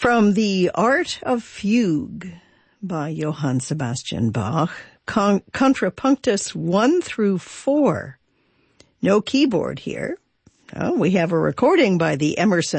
From the Art of Fugue by Johann Sebastian Bach, Contrapunctus 1 through 4. No keyboard here. Oh, we have a recording by the Emerson